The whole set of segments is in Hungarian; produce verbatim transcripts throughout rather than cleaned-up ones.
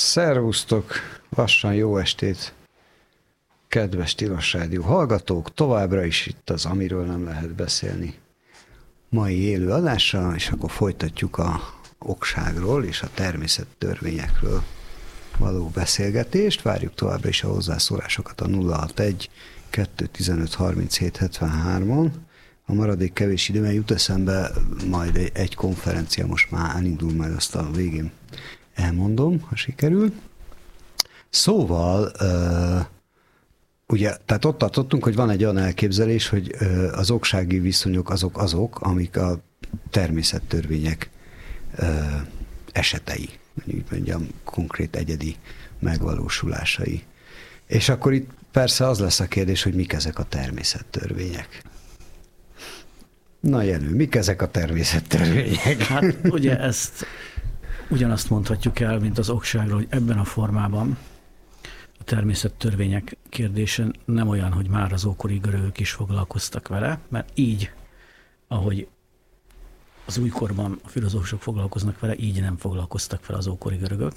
Szervusztok! Lassan jó estét, kedves Tilos Rádió hallgatók! Továbbra is itt az, amiről nem lehet beszélni mai élő adással, és akkor folytatjuk a okságról és a természettörvényekről való beszélgetést. Várjuk továbbra is a hozzászólásokat a nulla hatvanegy kettő tizenöt harminchét hetvenhárom-on. A maradék kevés időben jut eszembe majd egy, egy konferencia, most már elindul, majd azt a végén elmondom, ha sikerül. Szóval, uh, ugye, tehát ott tartottunk, hogy van egy olyan elképzelés, hogy uh, az oksági viszonyok azok azok, amik a természettörvények uh, esetei, úgy mondjam, konkrét egyedi megvalósulásai. És akkor itt persze az lesz a kérdés, hogy mik ezek a természettörvények. Na Jenő, mik ezek a természettörvények? Hát ugye ezt ugyanazt mondhatjuk el, mint az okságról, hogy ebben a formában a természettörvények kérdése nem olyan, hogy már az ókori görögök is foglalkoztak vele, mert így, ahogy az újkorban a filozófusok foglalkoznak vele, így nem foglalkoztak vele az ókori görögök.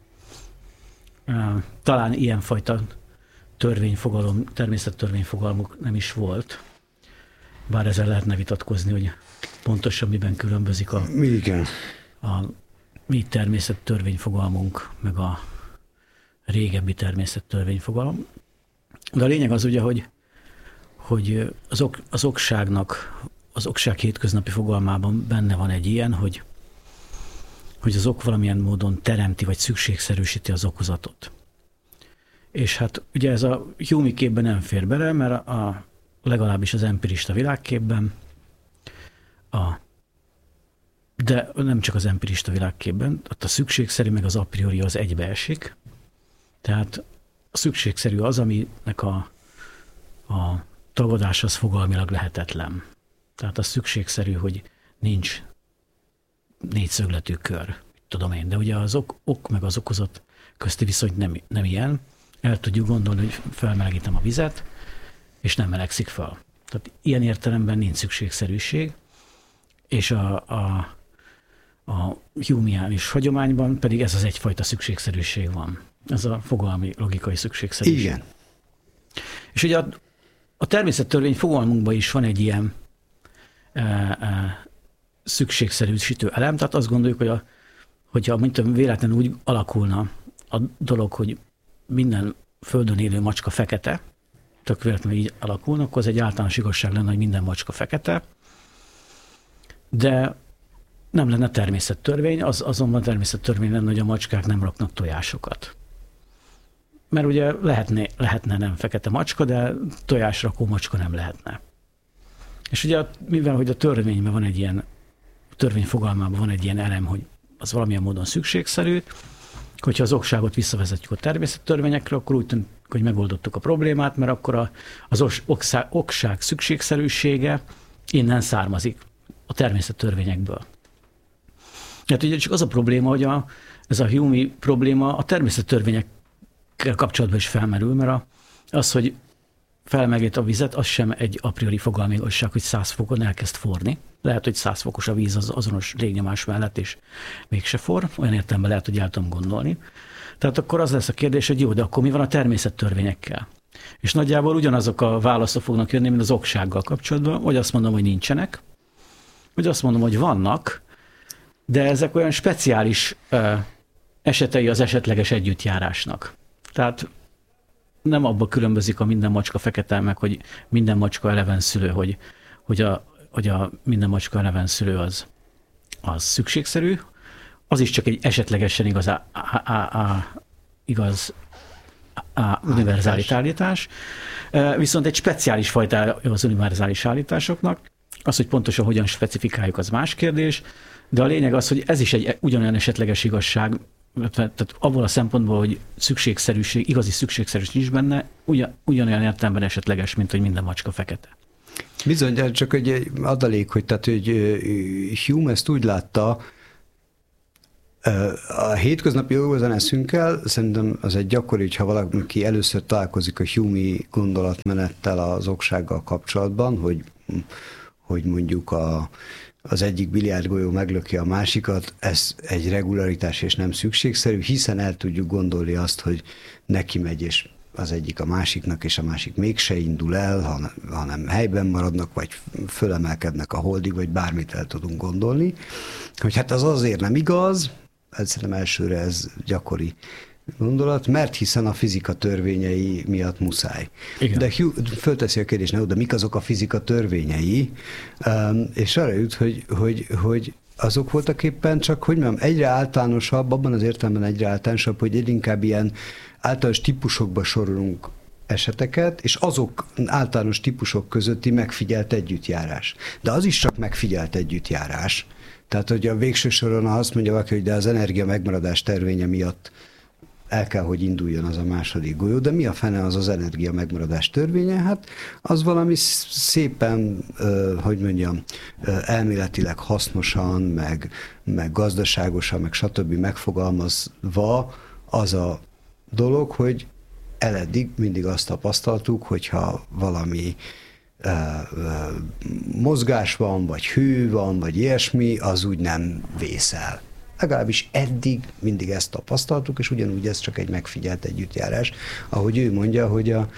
Talán ilyenfajta törvényfogalom, természettörvényfogalmuk nem is volt, bár ezzel lehetne vitatkozni, hogy pontosan miben különbözik a, Igen. a mi természettörvényfogalmunk, meg a régebbi természettörvényfogalom. De a lényeg az ugye, hogy, hogy az, ok, az okságnak, az okság hétköznapi fogalmában benne van egy ilyen, hogy, hogy az ok valamilyen módon teremti, vagy szükségszerűsíti az okozatot. És hát ugye ez a Hume képben nem fér bele, mert a, a legalábbis az empirista világképben, a, de nem csak az empirista világképben, ott a szükségszerű meg az a priori az egybeesik. Tehát a szükségszerű az, aminek a, a tagadás az fogalmilag lehetetlen. Tehát az szükségszerű, hogy nincs négyszögletű kör, tudom én. De ugye az ok, ok meg az okozat közti viszony nem, nem ilyen. El tudjuk gondolni, hogy felmelegítem a vizet, és nem melegszik fel. Tehát ilyen értelemben nincs szükségszerűség, és a, a, a humeánis hagyományban pedig ez az egyfajta szükségszerűség van. Ez a fogalmi logikai szükségszerűség. Igen. És ugye a, a természettörvény fogalmunkban is van egy ilyen e, e, szükségszerűsítő elem, tehát azt gondoljuk, hogy a, hogyha mint véletlenül úgy alakulna a dolog, hogy minden földön élő macska fekete, tök véletlenül így alakulna, akkor az egy általános igazság lenne, hogy minden macska fekete, de nem lenne természettörvény, az azonban természettörvény lenne, hogy a macskák nem raknak tojásokat. Mert ugye lehetne, lehetne nem fekete macska, de tojásrakó macska nem lehetne. És ugye mivel, hogy a törvényben van egy ilyen, a törvény fogalmában van egy ilyen elem, hogy az valamilyen módon szükségszerű, hogyha az okságot visszavezetjük a természettörvényekre, akkor úgy tűnik, hogy megoldottuk a problémát, mert akkor a, az okság, okság szükségszerűsége innen származik, a természettörvényekből. Hát ugye csak az a probléma, hogy a, ez a Hume probléma a természettörvényekkel kapcsolatban is felmerül, mert a, az, hogy felmelegít a vizet, az sem egy a priori fogalmi igazság, hogy száz fokon elkezd forni. Lehet, hogy száz fokos a víz az azonos légnyomás mellett, és mégse for. Olyan értelemben lehet, hogy el tudom gondolni. Tehát akkor az lesz a kérdés, hogy jó, de akkor mi van a természettörvényekkel? És nagyjából ugyanazok a válaszok fognak jönni, mint az oksággal kapcsolatban, vagy azt mondom, hogy nincsenek, vagy azt mondom, hogy vannak, de ezek olyan speciális ö, esetei az esetleges együttjárásnak. Tehát nem abba különbözik a minden macska fekete, meg hogy minden macska eleven szülő, hogy, hogy, a, hogy a minden macska eleven szülő az, az szükségszerű, az is csak egy esetlegesen igaz, á, á, á, igaz á, univerzális állítás, viszont egy speciális fajta az univerzális állításoknak, az, hogy pontosan hogyan specifikáljuk, az más kérdés, de a lényeg az, hogy ez is egy ugyanolyan esetleges igazság, tehát abból a szempontból, hogy szükségszerűség, igazi szükségszerűség nincs benne, ugyan, ugyanolyan értelemben esetleges, mint hogy minden macska fekete. Bizony, csak egy adalék, hogy, tehát, hogy Hume ezt úgy látta, a hétköznapi józaneszünkkel szerintem az egy gyakori, hogyha valaki először találkozik a Hume gondolatmenettel az oksággal kapcsolatban, hogy hogy mondjuk a, az egyik biliárdgolyó meglöki a másikat, ez egy regularitás és nem szükségszerű, hiszen el tudjuk gondolni azt, hogy neki megy, és az egyik a másiknak, és a másik mégse indul el, hanem helyben maradnak, vagy fölemelkednek a holdig, vagy bármit el tudunk gondolni. Hogy hát az azért nem igaz, szerintem elsőre ez gyakori gondolat, mert hiszen a fizika törvényei miatt muszáj. Igen. De Hugh fölteszi a kérdést, de mik azok a fizika törvényei, és arra jut, hogy, hogy, hogy azok voltak éppen csak, hogy mondjam, egyre általánosabb, abban az értelemben egyre általánosabb, hogy egyre inkább ilyen általános típusokba sorolunk eseteket, és azok általános típusok közötti megfigyelt együttjárás. De az is csak megfigyelt együttjárás. Tehát, hogy a végső soron azt mondja valaki, hogy de az energia megmaradás törvénye miatt el kell, hogy induljon az a második golyó, de mi a fene az az energia megmaradás törvénye? Hát az valami szépen, hogy mondjam, elméletileg hasznosan, meg, meg gazdaságosan, meg stb. Megfogalmazva az a dolog, hogy eleddig mindig azt tapasztaltuk, hogyha valami uh, uh, mozgás van, vagy hő van, vagy ilyesmi, az úgy nem vészel. Legalábbis eddig mindig ezt tapasztaltuk, és ugyanúgy ez csak egy megfigyelt együttjárás. Ahogy ő mondja, hogy a,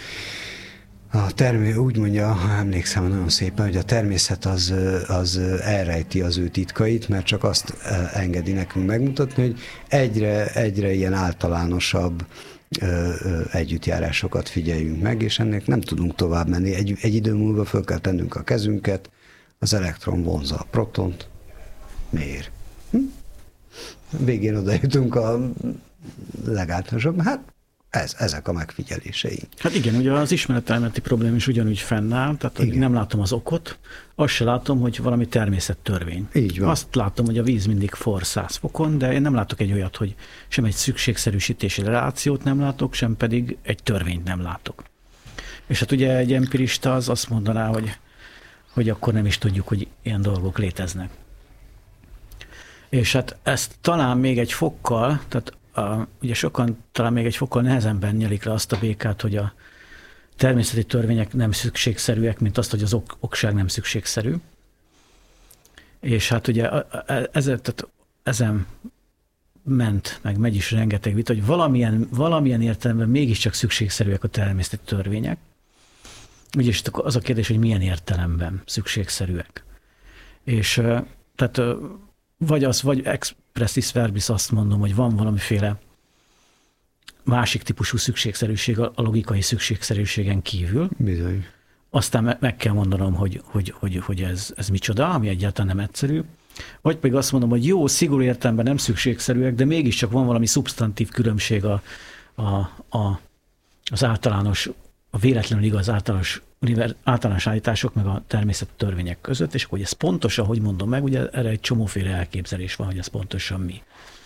a termé, úgy mondja, ha emlékszem nagyon szépen, hogy a természet az, az elrejti az ő titkait, mert csak azt engedi nekünk megmutatni, hogy egyre, egyre ilyen általánosabb együttjárásokat figyeljünk meg, és ennek nem tudunk tovább menni. Egy, egy idő múlva föl kell tennünk a kezünket, az elektron vonzza a protont. Miért? Hm? Végén oda jutunk a legáltalánosabb. Hát ez, ezek a megfigyeléseink. Hát igen, ugye az ismeretelméleti probléma is ugyanúgy fennáll, tehát hogy nem látom az okot, azt se látom, hogy valami természettörvény. Így van. Azt látom, hogy a víz mindig forr száz fokon, de én nem látok egy olyat, hogy sem egy szükségszerűsítési relációt nem látok, sem pedig egy törvényt nem látok. És hát ugye egy empirista az azt mondaná, hogy, hogy akkor nem is tudjuk, hogy ilyen dolgok léteznek. És hát ezt talán még egy fokkal, tehát a, ugye sokan talán még egy fokkal nehezebben nyelik le azt a békát, hogy a természeti törvények nem szükségszerűek, mint azt, hogy az ok, okság nem szükségszerű. És hát ugye ezen, tehát ezen ment, meg megy is rengeteg vita, hogy valamilyen, valamilyen értelemben mégiscsak szükségszerűek a természeti törvények. Úgyis az a kérdés, hogy milyen értelemben szükségszerűek. És tehát vagy az, vagy expressis verbis azt mondom, hogy van valamiféle másik típusú szükségszerűség a logikai szükségszerűségen kívül. Bizony. Aztán meg kell mondanom, hogy, hogy, hogy, hogy ez, ez micsoda, ami egyáltalán nem egyszerű. Vagy pedig azt mondom, hogy jó, szigorú értelemben nem szükségszerűek, de mégiscsak van valami szubstantív különbség a, a, a, az általános, a véletlenül igaz általános, általános állítások meg a természeti törvények között, és hogy ez pontosan, hogy mondom meg, ugye erre egy csomóféle elképzelés van, hogy ez pontosan mi.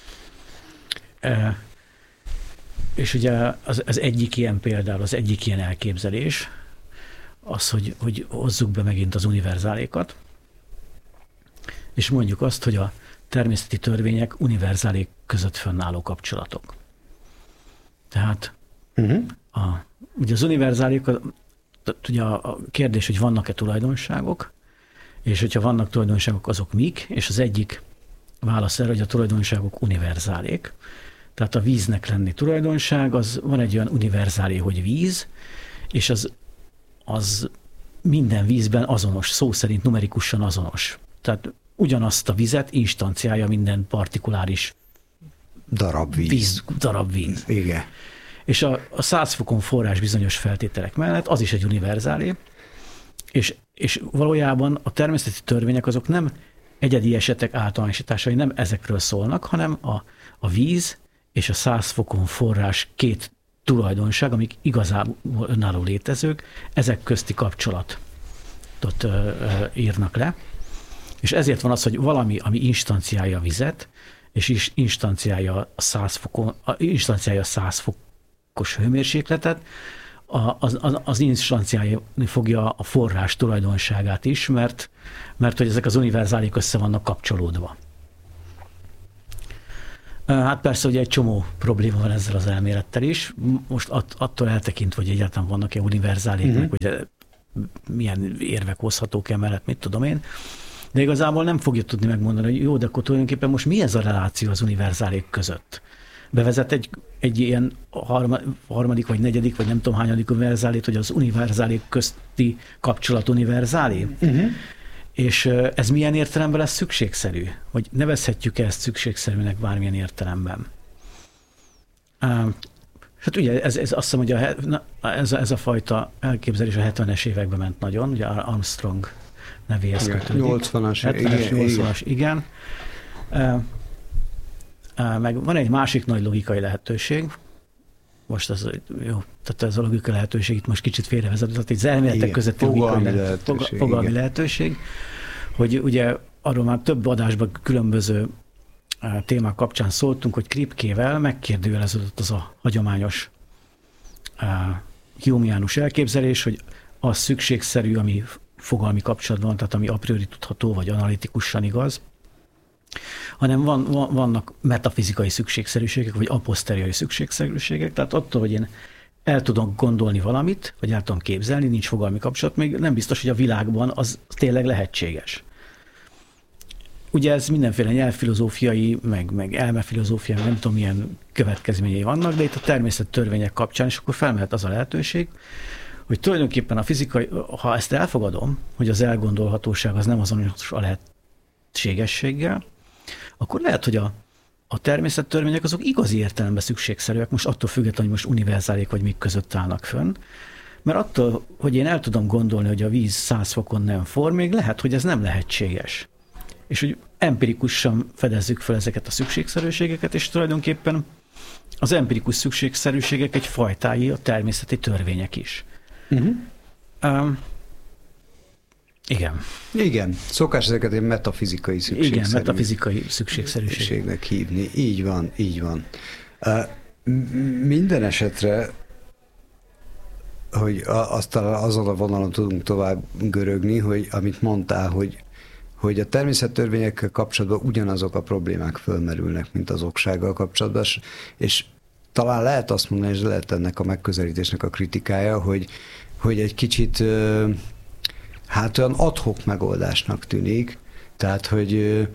E, és ugye az, az egyik ilyen például, az egyik ilyen elképzelés, az, hogy, hogy hozzuk be megint az univerzálékat, és mondjuk azt, hogy a természeti törvények univerzálék között fönnálló kapcsolatok. Tehát uh-huh. a, ugye az univerzálék, ugye a kérdés, hogy vannak-e tulajdonságok, és hogyha vannak tulajdonságok, azok mik, és az egyik válasz erre, hogy a tulajdonságok univerzálék. Tehát a víznek lenni tulajdonság, az van egy olyan univerzálé, hogy víz, és az, az minden vízben azonos, szó szerint numerikusan azonos. Tehát ugyanazt a vizet instanciálja minden partikuláris darab víz. víz darab víz. Igen. És a, a száz fokon forrás bizonyos feltételek mellett az is egy univerzálé, és, és valójában a természeti törvények azok nem egyedi esetek általánosításai, nem ezekről szólnak, hanem a, a víz és a száz fokon forrás két tulajdonság, amik igazából önálló létezők, ezek közti kapcsolatot ö, ö, írnak le. És ezért van az, hogy valami, ami instanciálja a vizet, és is instanciálja a száz fokon, instanciálja a száz fokos hőmérsékletet, az, az, az instanciálni fogja a forrás tulajdonságát is, mert, mert hogy ezek az univerzálék össze vannak kapcsolódva. Hát persze, ugye egy csomó probléma van ezzel az elmélettel is. Most att, attól eltekintve, hogy egyáltalán vannak-e univerzálékok, uh-huh. ugye milyen érvek hozhatók emellett, mit tudom én. De igazából nem fogja tudni megmondani, hogy jó, de akkor tulajdonképpen most mi ez a reláció az univerzálék között? Bevezet egy, egy ilyen harma, harmadik, vagy negyedik, vagy nem tudom hányadik univerzálét, hogy az univerzálék közti kapcsolat univerzálé. Uh-huh. És ez milyen értelemben lesz szükségszerű? Hogy nevezhetjük ezt szükségszerűnek bármilyen értelemben? Hát ugye ez, ez azt hiszem, hogy a, na, ez, a, ez a fajta elképzelés a hetvenes években ment nagyon, ugye Armstrong nevéhez kötődik. nyolcvanas, hetvenes, nyolcvanas, igen. igen. Meg van egy másik nagy logikai lehetőség, most az, jó, tehát ez a logikai lehetőség itt most kicsit félrevezet, tehát az elméletek közötti logikai lehetőség, fogalmi lehetőség, hogy ugye arról már több adásban különböző témák kapcsán szóltunk, hogy Kripkével megkérdőjeleződött az a hagyományos humeánus elképzelés, hogy az szükségszerű, ami fogalmi kapcsolatban van, tehát ami a priori tudható, vagy analitikusan igaz, hanem van, van, vannak metafizikai szükségszerűségek, vagy a posteriori szükségszerűségek, tehát attól, hogy én el tudom gondolni valamit, vagy el tudom képzelni, nincs fogalmi kapcsolat, még nem biztos, hogy a világban az tényleg lehetséges. Ugye ez mindenféle nyelvfilozófiai, meg, meg elmefilozófiai, nem tudom, milyen következményei vannak, de itt a természettörvények kapcsán, és akkor felmehet az a lehetőség, hogy tulajdonképpen a fizikai, ha ezt elfogadom, hogy az elgondolhatóság az nem azonos a lehetségességgel, akkor lehet, hogy a, a természettörvények azok igazi értelemben szükségszerűek, most attól függetlenül, hogy most univerzálék vagy mik között állnak fönn, mert attól, hogy én el tudom gondolni, hogy a víz száz fokon nem forr, még lehet, hogy ez nem lehetséges. És hogy empirikusan fedezzük fel ezeket a szükségszerűségeket, és tulajdonképpen az empirikus szükségszerűségek egy fajtái a természeti törvények is. Uh-huh. Um, igen. Igen. Szokás ezeket egy metafizikai szükségszerűségnek. Igen, metafizikai szükségszerűségnek hívni. Így van, így van. Uh, minden esetre, hogy aztán azon a vonalon tudunk tovább görögni, hogy amit mondtál, hogy hogy a természettörvényekkel kapcsolatban ugyanazok a problémák fölmerülnek, mint az oksággal kapcsolatban, és talán lehet azt mondani, és lehet ennek a megközelítésnek a kritikája, hogy, hogy egy kicsit hát olyan ad-hoc megoldásnak tűnik, tehát, hogy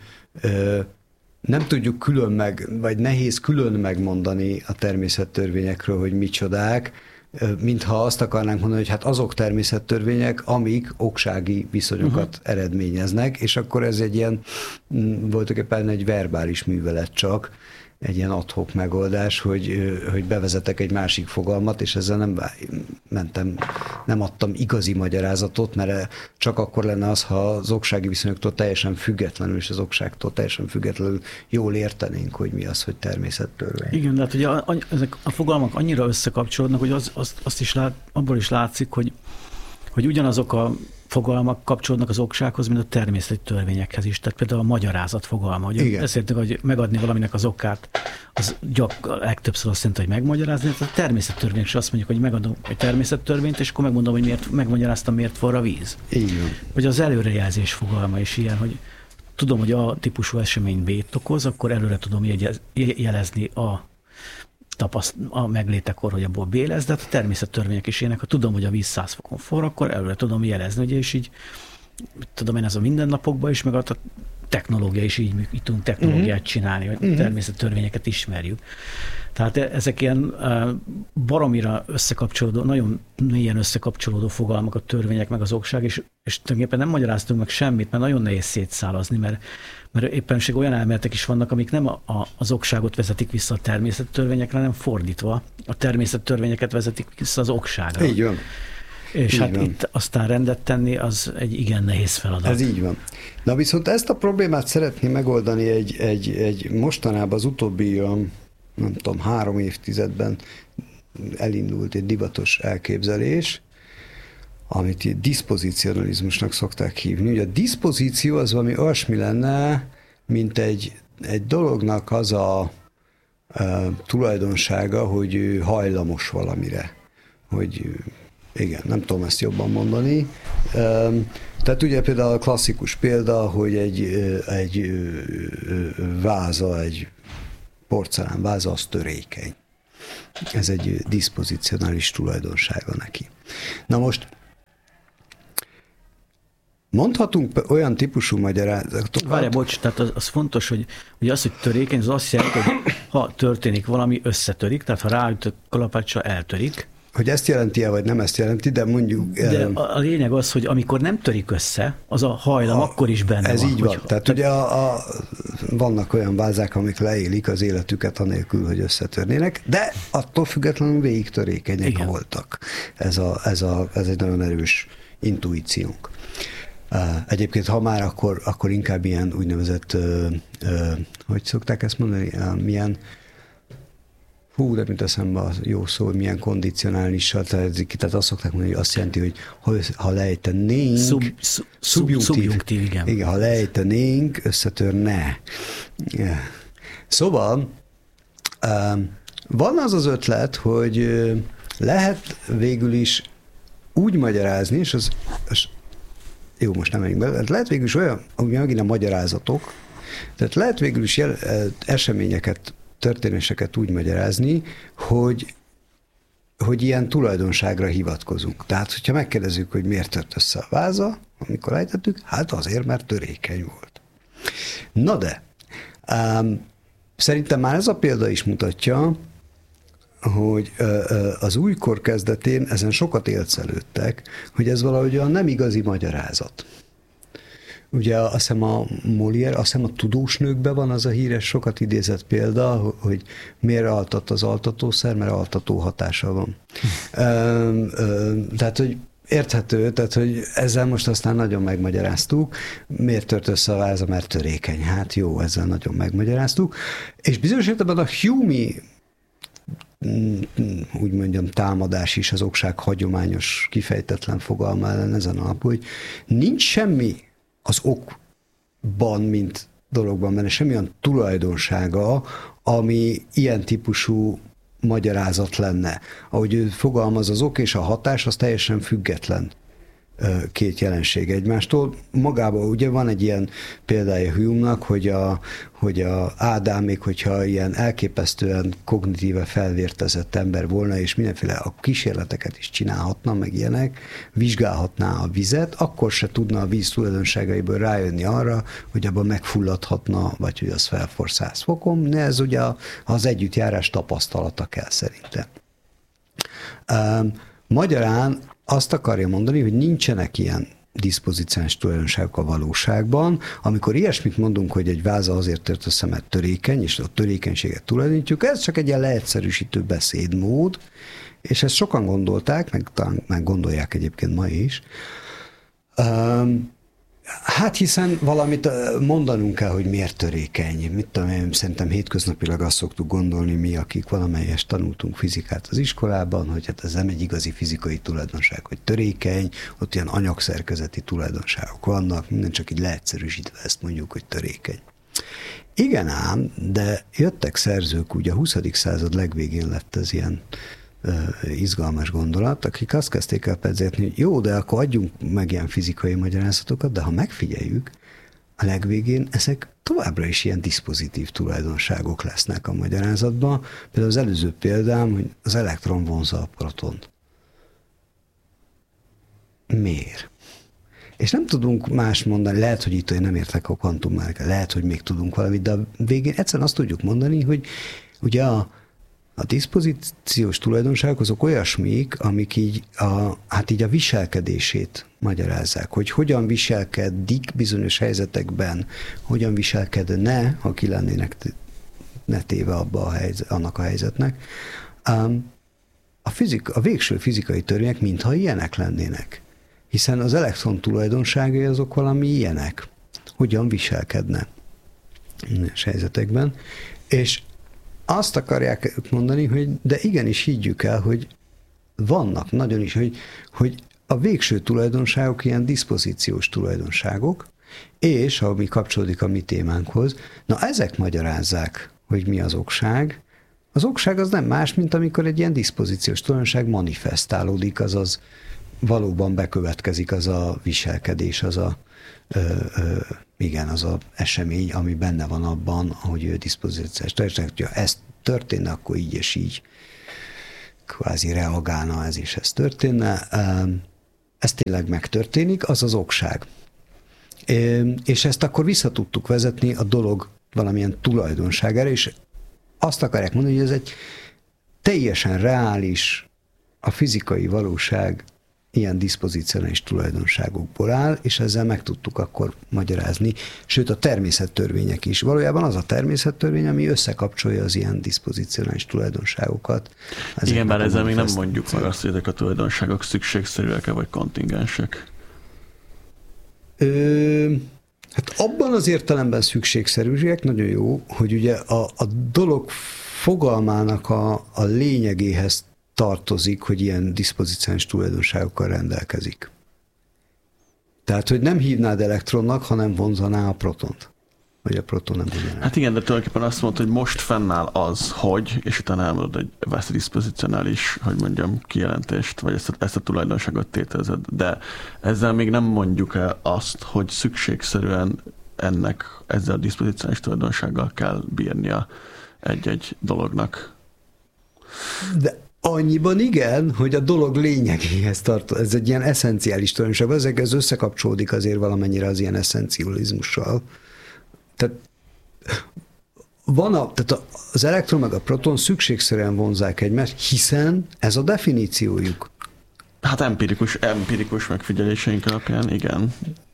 nem tudjuk külön meg, vagy nehéz külön megmondani a természettörvényekről, hogy micsodák, mintha azt akarnánk mondani, hogy hát azok természettörvények, amik oksági viszonyokat uh-huh. eredményeznek, és akkor ez egy ilyen, voltak éppen egy verbális művelet csak, egy ilyen ad-hoc megoldás, hogy, hogy bevezetek egy másik fogalmat, és ezzel nem mentem, nem adtam igazi magyarázatot, mert csak akkor lenne az, ha az oksági viszonyoktól teljesen függetlenül, és az okságtól teljesen függetlenül jól értenénk, hogy mi az, hogy természettörvény. Igen, de hát ugye a, ezek a fogalmak annyira összekapcsolódnak, hogy az, azt, azt is lát, abból is látszik, hogy, hogy ugyanazok a fogalmak kapcsolódnak az oksághoz, mint a természeti törvényekhez is. Tehát például a magyarázat fogalma. Hogy beszéltünk, hogy megadni valaminek az okát, az gyak, legtöbbször azt jelenti, hogy megmagyarázni. Tehát a természettörvények is azt mondjuk, hogy megadom egy természettörvényt, és akkor megmondom, hogy miért megmagyaráztam, miért forr a víz. Igen. Vagy az előrejelzés fogalma is ilyen, hogy tudom, hogy a típusú esemény B-t okoz, akkor előre tudom jelezni a tapaszt, a meglétekor, hogy abból B lesz, de a természettörvények is ilyenek. Ha tudom, hogy a víz száz fokon forr, akkor előre tudom jelezni, ugye, és így tudom én ez a mindennapokban is, meg a technológia is így, így tudunk technológiát uh-huh. csinálni, hogy uh-huh. természettörvényeket ismerjük. Tehát ezek ilyen baromira összekapcsolódó, nagyon mélyen összekapcsolódó fogalmak, a törvények, meg az okság, és, és tulajdonképpen nem magyaráztunk meg semmit, mert nagyon nehéz szétszálazni, mert, mert éppenség olyan elméletek is vannak, amik nem a, a, az okságot vezetik vissza a természettörvényekre, hanem fordítva. A természettörvényeket vezetik vissza az okságra. Így van. És így hát van. Itt aztán rendet tenni, az egy igen nehéz feladat. Ez így van. Na viszont ezt a problémát szeretném megoldani egy, egy, egy mostanában az utóbbi, nem tudom, három évtizedben elindult egy divatos elképzelés, amit így diszpozicionalizmusnak szokták hívni. Ugye a diszpozíció az valami olyasmi lenne, mint egy, egy dolognak az a, a tulajdonsága, hogy ő hajlamos valamire. Hogy igen, nem tudom ezt jobban mondani. Tehát ugye például a klasszikus példa, hogy egy, egy váza, egy porcelán váza, az törékeny. Ez egy diszpozicionális tulajdonsága neki. Na most Mondhatunk olyan típusú magyarázatokat. Várj, bocs, tehát az, az fontos, hogy, hogy az, hogy törékeny, az azt jelenti, hogy ha történik valami, összetörik, tehát ha ráüt a kalapáccsal, eltörik. Hogy ezt jelenti-e, vagy nem ezt jelenti, de mondjuk... De a, a lényeg az, hogy amikor nem törik össze, az a hajlam a, akkor is benne ez van. Ez így van. Hogy, tehát te... ugye a, a, vannak olyan vázák, amik leélik az életüket anélkül, hogy összetörnének, de attól függetlenül végig törékenyek Igen. voltak. Ez, a, ez, a, ez egy nagyon erős intuíciónk. Egyébként, ha már, akkor, akkor inkább ilyen úgynevezett, ö, ö, hogy szokták ezt mondani, milyen, hú, de mint eszembe a jó szó, hogy milyen kondicionálissal, tehát, tehát azt szokták mondani, hogy azt jelenti, hogy ha, ha lejtenénk, Szub, szub, szubjunktív, szubjunktív, igen. igen, ha lejtenénk, összetörne. Yeah. Szóval van az az ötlet, hogy lehet végül is úgy magyarázni, és az, az jó, most nem megyünk bele, lehet végül is olyan, ugye megint a magyarázatok, tehát lehet végül is jel, eseményeket, történéseket úgy magyarázni, hogy, hogy ilyen tulajdonságra hivatkozunk. Tehát, hogyha megkérdezzük, hogy miért tört össze a váza, amikor ejtettük, hát azért, mert törékeny volt. Na de, um, szerintem már ez a példa is mutatja, hogy az újkor kezdetén ezen sokat élcelődtek, hogy ez valahogy a nem igazi magyarázat. Ugye azt hiszem a Molière, azt hiszem a Tudós nőkben van az a híres, sokat idézett példa, hogy miért altat az altatószer, mert altató hatása van. Hm. Ö, ö, tehát, hogy érthető, tehát, hogy ezzel most aztán nagyon megmagyaráztuk. Miért tört össze a váza, mert törékeny? Hát jó, ezzel nagyon megmagyaráztuk. És bizonyos értelemben a Hume-i úgy mondjam, támadás is az okság hagyományos, kifejtetlen fogalma ellen ezen alapul, hogy nincs semmi az okban, mint dologban benne, semmilyen tulajdonsága, ami ilyen típusú magyarázat lenne. Ahogy ő fogalmaz, az ok és a hatás, az teljesen független két jelenség egymástól. Magában ugye van egy ilyen példája Hume-nak, hogy a, hogy a Ádámék, hogyha ilyen elképesztően kognitíve felvértezett ember volna, és mindenféle a kísérleteket is csinálhatna, meg ilyenek, vizsgálhatná a vizet, akkor se tudna a víz tulajdonságaiból rájönni arra, hogy abban megfulladhatna, vagy hogy az felfor száz fokon, de ez ugye az együttjárás tapasztalata kell szerintem. Um, magyarán azt akarja mondani, hogy nincsenek ilyen diszpozíciáns tulajdonságok a valóságban. Amikor ilyesmit mondunk, hogy egy váza azért tört össze, mert törékeny, és a törékenységet tulajdonítjuk, ez csak egy ilyen leegyszerűsítő beszédmód, és ezt sokan gondolták, meg talán meg gondolják egyébként ma is. Um, Hát hiszen valamit mondanunk kell, hogy miért törékeny. Mit tudom én, szerintem hétköznapilag azt szoktuk gondolni mi, akik valamelyest tanultunk fizikát az iskolában, hogy hát ez nem egy igazi fizikai tulajdonság, hogy törékeny, ott ilyen anyagszerkezeti tulajdonságok vannak, minden csak így leegyszerűsítve ezt mondjuk, hogy törékeny. Igen ám, de jöttek szerzők, ugye a huszadik század legvégén lett ez ilyen izgalmas gondolat, akik azt kezdték el pedzegetni, hogy jó, de akkor adjunk meg ilyen fizikai magyarázatokat, de ha megfigyeljük, a legvégén ezek továbbra is ilyen diszpozitív tulajdonságok lesznek a magyarázatban. Például az előző példám, hogy az elektron vonzza a protont. Miért? És nem tudunk más mondani, lehet, hogy itt én nem értek a kvantummechanikához, lehet, hogy még tudunk valamit, de a végén egyszerűen azt tudjuk mondani, hogy ugye a A diszpozíciós tulajdonságok azok olyasmik, amik így a, hát így a viselkedését magyarázzák, hogy hogyan viselkedik bizonyos helyzetekben, hogyan viselkedne, ha ki lennének ne téve abba a helyzet, annak a helyzetnek. A, fizik, a végső fizikai törvények mintha ilyenek lennének, hiszen az elektron tulajdonságai azok valami ilyenek, hogyan viselkedne bizonyos helyzetekben, és azt akarják mondani, hogy de igenis higgyük el, hogy vannak nagyon is, hogy, hogy a végső tulajdonságok ilyen diszpozíciós tulajdonságok, és ami kapcsolódik a mi témánkhoz, na ezek magyarázzák, hogy mi az okság. Az okság az nem más, mint amikor egy ilyen diszpozíciós tulajdonság manifestálódik, azaz valóban bekövetkezik az a viselkedés, az a ö, ö, igen, az a esemény, ami benne van abban, hogy ő diszpozíciós tulajdonság, hogyha ez történne, akkor így és így kvázi reagálna ez és ez történne. Ez tényleg megtörténik, az az okság. És ezt akkor vissza tudtuk vezetni a dolog valamilyen tulajdonságára, és azt akarják mondani, hogy ez egy teljesen reális, a fizikai valóság ilyen diszpozicionális tulajdonságokból áll, és ezzel meg tudtuk akkor magyarázni, sőt a természettörvények is. Valójában az a természettörvény, ami összekapcsolja az ilyen diszpozicionális tulajdonságokat. Igen, bár ezzel még nem mondjuk meg azt, hogy ezek a tulajdonságok szükségszerűek-e vagy kontingensek. Ö, hát abban az értelemben szükségszerűek, nagyon jó, hogy ugye a, a dolog fogalmának a, a lényegéhez tartozik, hogy ilyen diszpozicionális tulajdonságokkal rendelkezik. Tehát, hogy nem hívnád elektronnak, hanem vonzaná a protont. Vagy a proton nem vonzaná. Hát igen, de tulajdonképpen azt mondta, hogy most fennáll az, hogy, és utána elmondod, hogy ezt a diszpozicionális, hogy mondjam, kijelentést, vagy ezt a, ezt a tulajdonságot tételezed. De ezzel még nem mondjuk el azt, hogy szükségszerűen ennek, ezzel a diszpozicionális tulajdonsággal kell bírnia egy-egy dolognak. De annyiban igen, hogy a dolog lényegéhez tartozik. Ez egy ilyen eszenciális tulajdonság. Ezek ez összekapcsolódik azért valamennyire az ilyen eszencializmussal. Tehát, van a, tehát az elektron meg a proton szükségszerűen vonzák egymást, hiszen ez a definíciójuk. Hát empirikus, empirikus megfigyeléseink alapján, igen.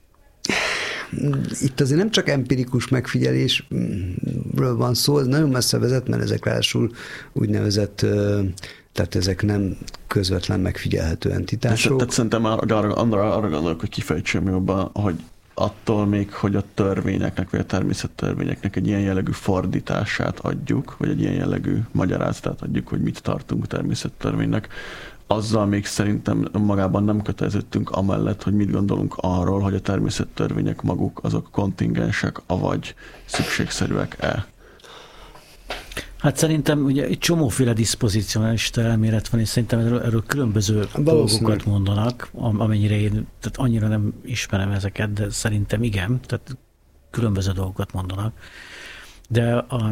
Itt azért nem csak empirikus megfigyelésről van szó, ez nagyon messze vezet, mert ezek ráadásul úgynevezett, tehát ezek nem közvetlen megfigyelhető entitások. Tehát szerintem arra, arra, arra gondolok, hogy kifejtsem jobban, hogy attól még, hogy a törvényeknek, vagy a természettörvényeknek egy ilyen jellegű fordítását adjuk, vagy egy ilyen jellegű magyarázatát adjuk, hogy mit tartunk természettörvénynek, azzal még szerintem magában nem köteleződtünk amellett, hogy mit gondolunk arról, hogy a természettörvények maguk azok kontingensek, avagy szükségszerűek-e. Hát szerintem ugye egy csomóféle diszpozicionalista elmélet van, és szerintem erről, erről különböző dolgokat mondanak, amennyire én, tehát annyira nem ismerem ezeket, de szerintem igen, tehát különböző dolgokat mondanak. De a,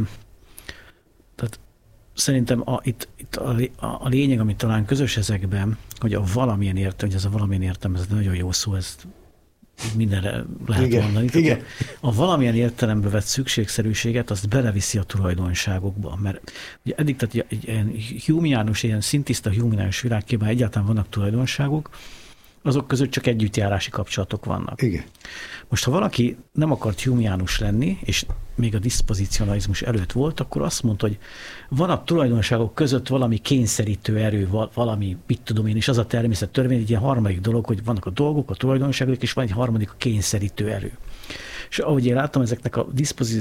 tehát szerintem a, itt, itt a, a lényeg, ami talán közös ezekben, hogy a valamilyen értelem, hogy ez a valamilyen értelem, ez nagyon jó szó, ez mindenre lehet igen, mondani. Igen. A, a valamilyen értelembe vett szükségszerűséget, azt beleviszi a tulajdonságokba, mert ugye eddig, tehát egy ilyen humiánus, ilyen szintiszta humiánus világképben egyáltalán vannak tulajdonságok, azok között csak együttjárási kapcsolatok vannak. Igen. Most, ha valaki nem akart humiánus lenni, és még a diszpozicionalizmus előtt volt, akkor azt mondta, hogy van a tulajdonságok között valami kényszerítő erő, valami, mit tudom én, és az a természettörvény, egy ilyen harmadik dolog, hogy vannak a dolgok, a tulajdonságok, és van egy harmadik a kényszerítő erő. És ahogy én láttam, ezeknek a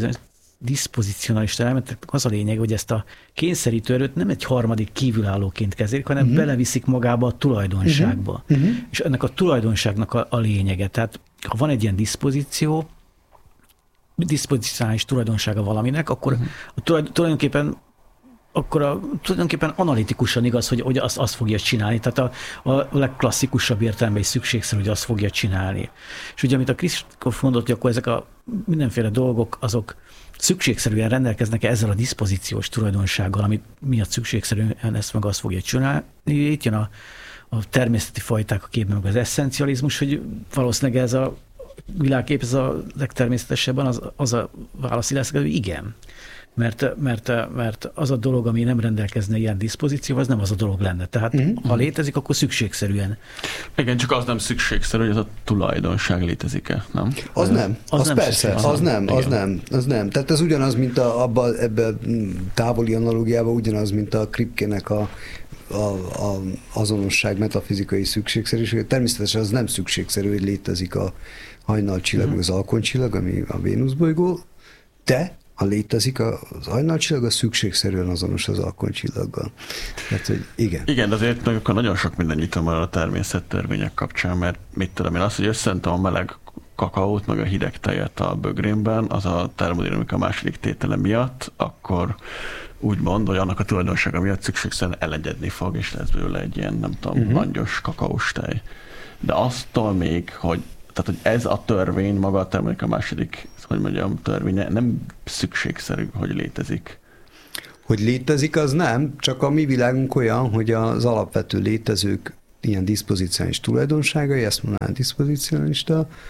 diszpozicionalista elementeknek az a lényeg, hogy ezt a kényszerítő erőt nem egy harmadik kívülállóként kezelik, hanem uh-huh. beleviszik magába a tulajdonságba. Uh-huh. És ennek a tulajdonságnak a, a lényege. Tehát ha van egy ilyen diszpozíció, diszpozicionális tulajdonsága valaminek, akkor uh-huh. a tulajdon, tulajdonképpen akkor a, tulajdonképpen analitikusan igaz, hogy, hogy azt, azt fogja csinálni. Tehát a, a legklasszikusabb értelemben is szükségszerű, hogy azt fogja csinálni. És ugye, amit a Kristóf mondott, hogy akkor ezek a mindenféle dolgok, azok szükségszerűen rendelkeznek ezzel a diszpozíciós tulajdonsággal, amit miatt szükségszerűen ezt meg azt fogja csinálni. Itt jön a, a természeti fajták a képben, meg az eszencializmus, hogy valószínűleg ez a világkép, ez a legtermészetesebben az, az a válasz lesz, hogy igen. Mert, mert, mert az a dolog, ami nem rendelkezne ilyen diszpozícióval, az nem az a dolog lenne. Tehát uh-huh. ha létezik, akkor szükségszerűen. Igen, csak az nem szükségszerű, hogy az a tulajdonság létezik-e, nem? Az nem. Az, az nem persze, az, az nem, az nem, az nem. Tehát ez ugyanaz, mint a, abba, ebben távoli analógiában, ugyanaz, mint a Kripkének a, a, a azonosság metafizikai szükségszerűség. Természetesen az nem szükségszerű, hogy létezik a hajnalcsillag, uh-huh. az alkoncsillag, ami a Vénusz bolygó, de ha létezik az hajnalcsillag, az szükségszerűen azonos az alkoncillaggal. Tehát, hogy igen. Igen, de azért akkor nagyon sok minden nyitom a természettörvények kapcsán, mert mit tudom én, azt, hogy összentem a meleg kakaót, meg a hideg tejet a bögrémben, az a termodinamika második tétele miatt, akkor úgymond, hogy annak a tulajdonsága miatt szükségszerűen elegyedni fog, és lesz belőle egy ilyen, nem tudom, uh-huh. langyos kakaós tej. De aztól még, hogy tehát, hogy ez a törvény, maga a termodinamika második, hogy mondjam, törvénye nem szükségszerű, hogy létezik. Hogy létezik, az nem, csak a mi világunk olyan, hogy az alapvető létezők ilyen diszpozicionális tulajdonságai, ezt mondanám diszpozicionalista,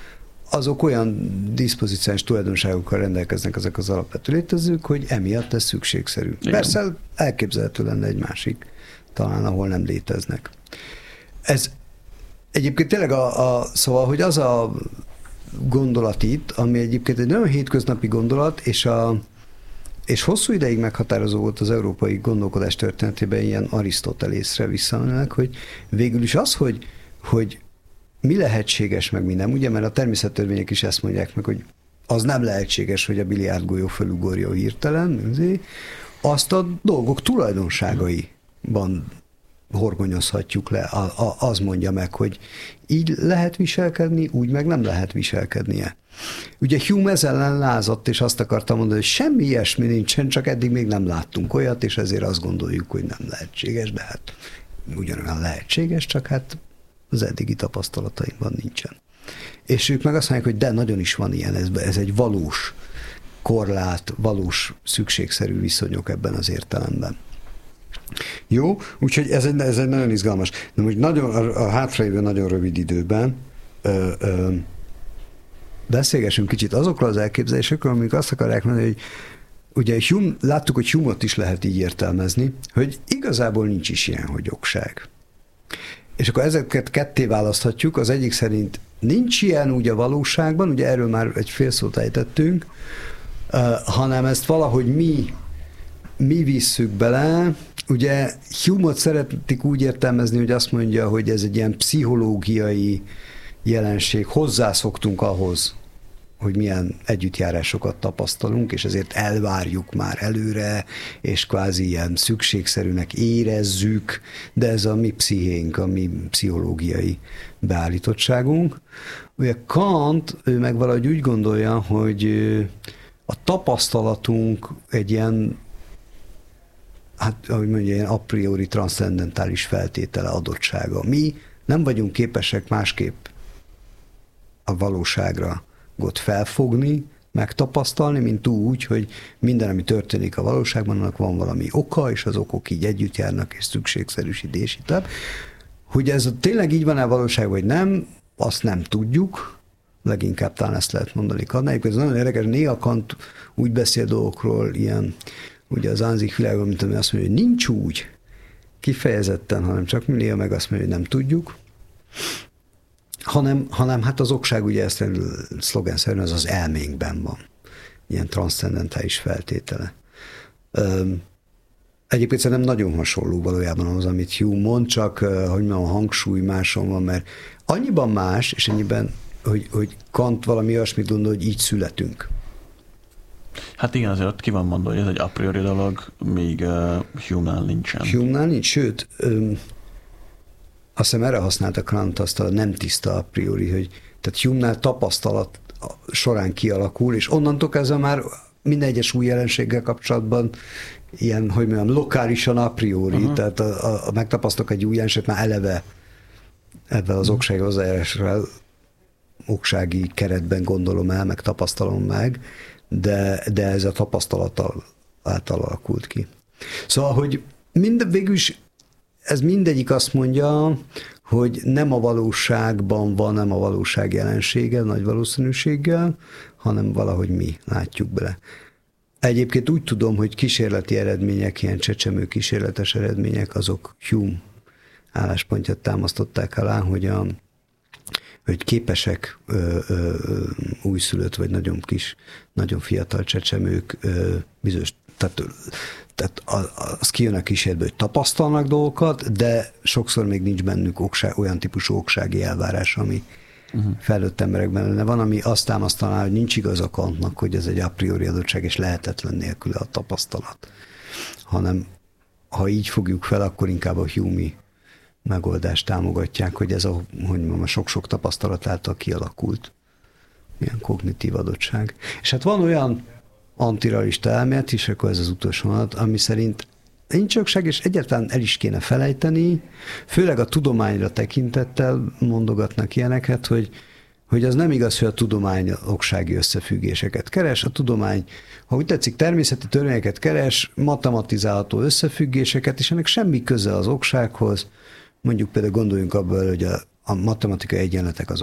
azok olyan diszpozíciós tulajdonságokkal rendelkeznek ezek az alapvető létezők, hogy emiatt ez szükségszerű. Igen. Persze elképzelhető lenne egy másik, talán ahol nem léteznek. Ez egyébként tényleg a, a szóval, hogy az a gondolat itt, ami egyébként egy nagyon hétköznapi gondolat, és, a, és hosszú ideig meghatározó volt az európai gondolkodás történetében, ilyen Arisztotelészre visszamenőleg, hogy végül is az, hogy, hogy mi lehetséges, meg mi nem, ugye, mert a természettörvények is ezt mondják meg, hogy az nem lehetséges, hogy a biliárdgolyó felugorjon hirtelen, azt a dolgok tulajdonságaiban horgonyozhatjuk le. A, a, az mondja meg, hogy így lehet viselkedni, úgy meg nem lehet viselkednie. Ugye Hume ez ellen lázadt, és azt akartam mondani, hogy semmi ilyesmi nincsen, csak eddig még nem láttunk olyat, és ezért azt gondoljuk, hogy nem lehetséges, de hát ugyanolyan lehetséges, csak hát az eddigi tapasztalataimban nincsen. És ők meg azt mondják, hogy de, nagyon is van ilyen, ez, ez egy valós korlát, valós szükségszerű viszonyok ebben az értelemben. Jó, úgyhogy ez egy, ez egy nagyon izgalmas. De most nagyon, a, a hátralévő nagyon rövid időben ö, ö, beszélgessünk kicsit azokról az elképzelésekről, amik azt akarják mondani, hogy ugye Hume, láttuk, hogy Hume-ot is lehet így értelmezni, hogy igazából nincs is ilyen, hogy jogság. És akkor ezeket ketté választhatjuk, az egyik szerint nincs ilyen úgy a valóságban, ugye erről már egy fél szót ejtettünk, uh, hanem ezt valahogy mi, mi visszük bele. Ugye Hume-ot szeretik úgy értelmezni, hogy azt mondja, hogy ez egy ilyen pszichológiai jelenség, hozzászoktunk ahhoz, hogy milyen együttjárásokat tapasztalunk, és ezért elvárjuk már előre, és kvázi ilyen szükségszerűnek érezzük, de ez a mi pszichénk, a mi pszichológiai beállítottságunk. Ugye Kant, ő meg valahogy úgy gondolja, hogy a tapasztalatunk egy ilyen, hát ahogy mondja, ilyen a priori transzcendentális feltétele, adottsága. Mi nem vagyunk képesek másképp a valóságra ott felfogni, megtapasztalni, mint úgy, hogy minden, ami történik a valóságban, annak van valami oka, és az okok így együtt járnak, és szükségszerűsítés. Hogy ez tényleg így van-e a valóság, vagy nem, azt nem tudjuk, leginkább talán ezt lehet mondani Kantnál. Ez nagyon érdekes, néha Kant úgy beszél dolgokról, ilyen, ugye az Anzik világban, mint ami azt mondja, hogy nincs úgy kifejezetten, hanem csak mi néha meg azt mondja, hogy nem tudjuk. Hanem, hanem hát az okság, ugye ezt szlogenszerűen az az elménkben van. Ilyen transzcendentális feltétele. Üm, egyébként szerintem nagyon hasonló valójában az, amit Hume mond, csak hogy mondjam, a hangsúly máson van, mert annyiban más, és ennyiben, hogy, hogy Kant valami olyasmit gondol, hogy így születünk. Hát igen, azért ott ki van mondva, hogy ez egy a priori dolog, míg uh, Hume-nál nincsen. Hume-nál nincs, sőt, üm, azt hiszem erre használta Kant azt a nem tiszta a priori, hogy tehát Hume-nál tapasztalat során kialakul, és onnantól kezdve már minden egyes új jelenséggel kapcsolatban ilyen, hogy mondjam, lokálisan a priori, uh-huh. tehát a, a, a megtapasztalok egy új jelenséget már eleve ebben az oksági hozzájárással oksági keretben gondolom el, meg tapasztalom meg, de, de ez a tapasztalat által alakult ki. Szóval, hogy mind, végül is ez mindegyik azt mondja, hogy nem a valóságban van, nem a valóság jelensége nagy valószínűséggel, hanem valahogy mi látjuk bele. Egyébként úgy tudom, hogy kísérleti eredmények, ilyen csecsemő kísérletes eredmények, azok Hume álláspontját támasztották alá, hogy, a, hogy képesek ö, ö, újszülött vagy nagyon kis, nagyon fiatal csecsemők ö, bizonyos, tehát Tehát az kijön a kísérletből, hogy tapasztalnak dolgokat, de sokszor még nincs bennük okság, olyan típusú oksági elvárás, ami uh-huh. felnőtt emberekben lenne. Van, ami azt támasztaná, hogy nincs igaz a Kantnak, hogy ez egy a priori adottság, és lehetetlen nélküle a tapasztalat. Hanem ha így fogjuk fel, akkor inkább a Hume-i megoldást támogatják, hogy ez a, hogy mondjam, a sok-sok tapasztalat által kialakult ilyen kognitív adottság. És hát van olyan antiralista elmélet is, akkor ez az utolsó mondat, ami szerint nincs jogság, és egyáltalán el is kéne felejteni, főleg a tudományra tekintettel mondogatnak ilyeneket, hogy, hogy az nem igaz, hogy a tudomány oksági összefüggéseket keres, a tudomány, ha úgy tetszik, természeti törvényeket keres, matematizálható összefüggéseket, és ennek semmi köze az oksághoz, mondjuk például gondoljunk abból, hogy a, a matematikai egyenletek azok